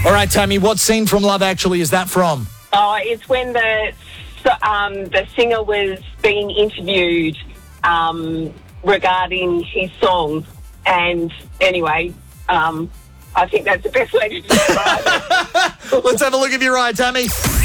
All right, Tammy, what scene from Love Actually is that from? Oh, it's when the singer was being interviewed regarding his song. And anyway, I think that's the best way to describe it. Let's have a look if you're right, Tammy.